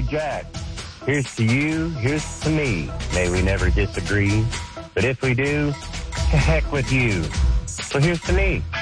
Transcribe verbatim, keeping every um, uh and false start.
Jack. Here's to you, here's to me. May we never disagree. But if we do, to heck with you. So here's to me.